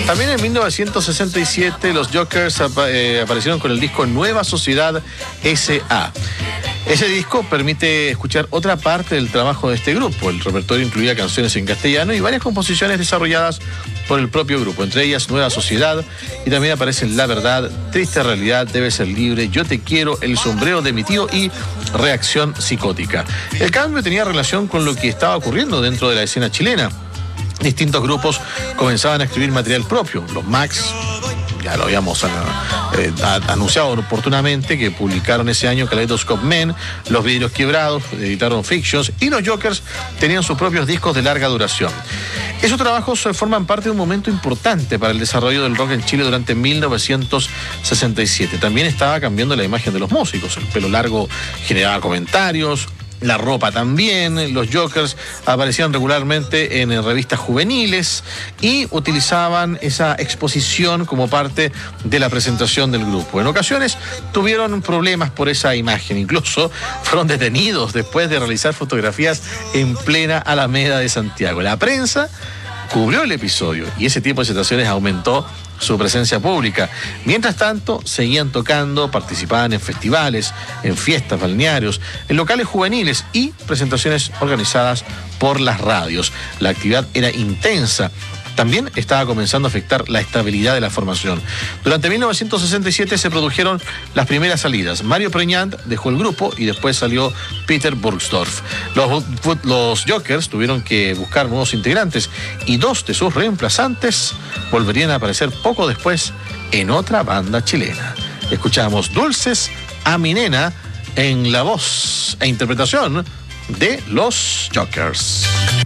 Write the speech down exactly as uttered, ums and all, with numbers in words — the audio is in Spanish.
También en mil novecientos sesenta y siete los Jokers ap eh, aparecieron con el disco Nueva Sociedad S A Ese disco permite escuchar otra parte del trabajo de este grupo. El repertorio incluía canciones en castellano y varias composiciones desarrolladas por el propio grupo, entre ellas Nueva Sociedad, y también aparecen La Verdad, Triste Realidad, Debe Ser Libre, Yo Te Quiero, El Sombrero de mi Tío y Reacción Psicótica. El cambio tenía relación con lo que estaba ocurriendo dentro de la escena chilena. Distintos grupos comenzaban a escribir material propio. Los Max, ya lo habíamos eh, anunciado oportunamente, que publicaron ese año Kaleidoscope Men, Los Vidrios Quebrados, editaron Fictions, y los Jokers tenían sus propios discos de larga duración. Esos trabajos forman parte de un momento importante para el desarrollo del rock en Chile durante mil novecientos sesenta y siete. También estaba cambiando la imagen de los músicos. El pelo largo generaba comentarios, la ropa también. Los Jokers aparecían regularmente en revistas juveniles y utilizaban esa exposición como parte de la presentación del grupo. En ocasiones tuvieron problemas por esa imagen, incluso fueron detenidos después de realizar fotografías en plena Alameda de Santiago. La prensa cubrió el episodio y ese tipo de situaciones aumentó su presencia pública. Mientras tanto, seguían tocando, participaban en festivales, en fiestas, balnearios, en locales juveniles y presentaciones organizadas por las radios. La actividad era intensa. También estaba comenzando a afectar la estabilidad de la formación. Durante mil novecientos sesenta y siete se produjeron las primeras salidas. Mario Preñant dejó el grupo y después salió Peter Burgsdorf. Los, los Jokers tuvieron que buscar nuevos integrantes y dos de sus reemplazantes volverían a aparecer poco después en otra banda chilena. Escuchamos Dulces a mi nena en la voz e interpretación de los Jokers.